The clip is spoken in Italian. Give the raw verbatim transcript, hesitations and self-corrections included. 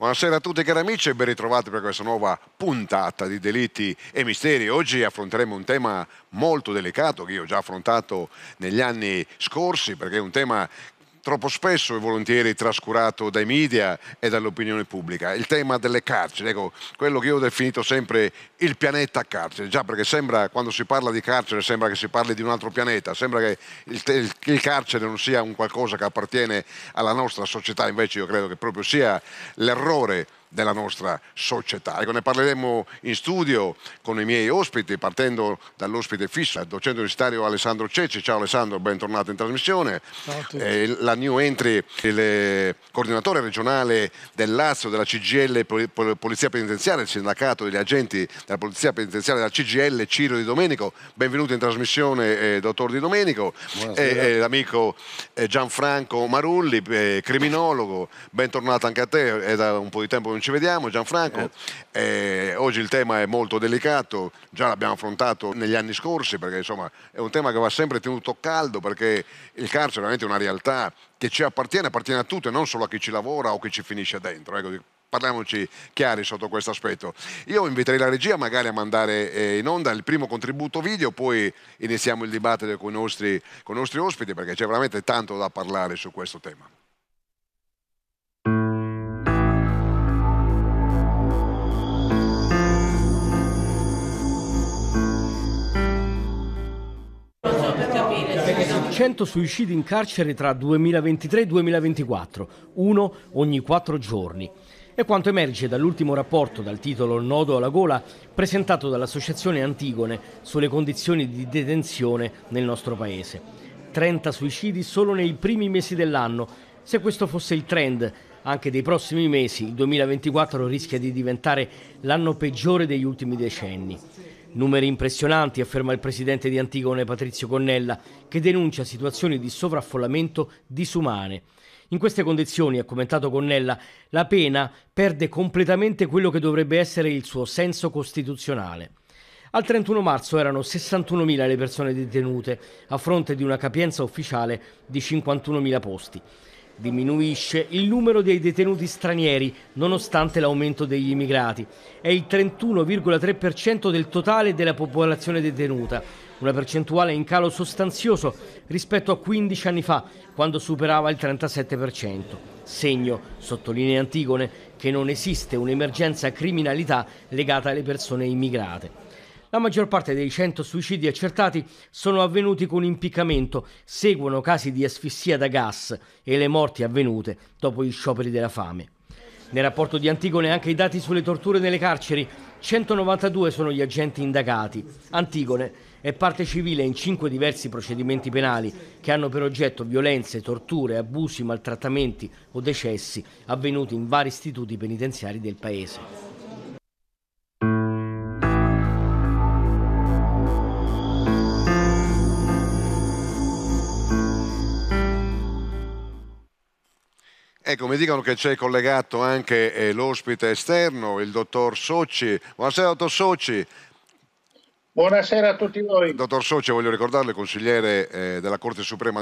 Buonasera a tutti cari amici e ben ritrovati per questa nuova puntata di Delitti e Misteri. Oggi affronteremo un tema molto delicato che io ho già affrontato negli anni scorsi, perché è un tema troppo spesso e volentieri trascurato dai media e dall'opinione pubblica, il tema delle carceri, ecco, quello che io ho definito sempre il pianeta carcere, già perché sembra, quando si parla di carcere, sembra che si parli di un altro pianeta, sembra che il, il, il carcere non sia un qualcosa che appartiene alla nostra società, invece io credo che proprio sia l'errore della nostra società. Ecco, ne parleremo in studio con i miei ospiti, partendo dall'ospite fisso, il docente universitario Alessandro Cecci. Ciao Alessandro, bentornato in trasmissione. Ciao a tutti. Eh, la new entry, il coordinatore regionale del Lazio, della C G I L Polizia Penitenziaria, il sindacato degli agenti della Polizia Penitenziaria della C G I L, Ciro Di Domenico. Benvenuto in trasmissione, eh, dottor Di Domenico. Eh, eh, l'amico eh, Gianfranco Marulli, eh, criminologo, bentornato anche a te, è da un po' di tempo che non ci vediamo. Gianfranco, eh, oggi il tema è molto delicato, già l'abbiamo affrontato negli anni scorsi, perché insomma è un tema che va sempre tenuto caldo, perché il carcere è veramente una realtà che ci appartiene, appartiene a tutti, non solo a chi ci lavora o chi ci finisce dentro. Ecco, parliamoci chiari sotto questo aspetto. Io inviterei la regia magari a mandare eh, in onda il primo contributo video, poi iniziamo il dibattito con i nostri, con i nostri ospiti, perché c'è veramente tanto da parlare su questo tema. cento suicidi in carcere tra duemilaventitré e duemilaventiquattro, uno ogni quattro giorni. È quanto emerge dall'ultimo rapporto dal titolo Nodo alla gola presentato dall'Associazione Antigone sulle condizioni di detenzione nel nostro paese. trenta suicidi solo nei primi mesi dell'anno. Se questo fosse il trend anche dei prossimi mesi, il duemilaventiquattro rischia di diventare l'anno peggiore degli ultimi decenni. Numeri impressionanti, afferma il presidente di Antigone Patrizio Connella, che denuncia situazioni di sovraffollamento disumane. In queste condizioni, ha commentato Connella, la pena perde completamente quello che dovrebbe essere il suo senso costituzionale. Al trentuno marzo erano sessantunomila le persone detenute, a fronte di una capienza ufficiale di cinquantunomila posti. Diminuisce il numero dei detenuti stranieri, nonostante l'aumento degli immigrati. È il trentuno virgola tre per cento del totale della popolazione detenuta, una percentuale in calo sostanzioso rispetto a quindici anni fa, quando superava il trentasette per cento. Segno, sottolinea Antigone, che non esiste un'emergenza criminalità legata alle persone immigrate. La maggior parte dei cento suicidi accertati sono avvenuti con impiccamento, seguono casi di asfissia da gas e le morti avvenute dopo gli scioperi della fame. Nel rapporto di Antigone anche i dati sulle torture nelle carceri, centonovantadue sono gli agenti indagati. Antigone è parte civile in cinque diversi procedimenti penali che hanno per oggetto violenze, torture, abusi, maltrattamenti o decessi avvenuti in vari istituti penitenziari del paese. Ecco, mi dicono che c'è collegato anche eh, l'ospite esterno, il dottor Socci. Buonasera, dottor Socci. Buonasera a tutti voi. Dottor Socci, voglio ricordarle, consigliere eh, della Corte Suprema